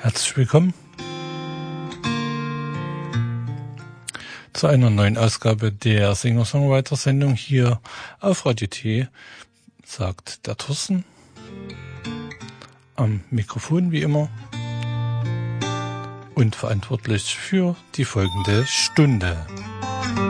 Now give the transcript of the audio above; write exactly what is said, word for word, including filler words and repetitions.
Herzlich willkommen zu einer neuen Ausgabe der Singer-Songwriter-Sendung hier auf Radio T, sagt der Thorsten. Am Mikrofon wie immer und verantwortlich für die folgende Stunde.